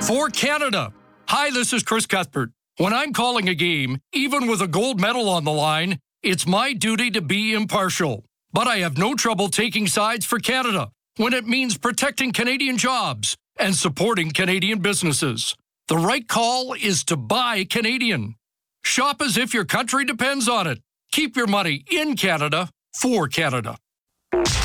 For Canada. Hi, this is Chris Cuthbert. When I'm calling a game, even with a gold medal on the line, it's my duty to be impartial. But I have no trouble taking sides for Canada when it means protecting Canadian jobs and supporting Canadian businesses. The right call is to buy Canadian. Shop as if your country depends on it. Keep your money in Canada for Canada.